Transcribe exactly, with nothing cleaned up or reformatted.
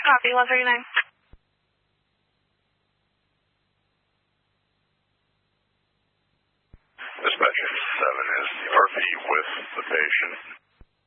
Copy, one thirty-nine. Dispatcher seven is R V with the patient.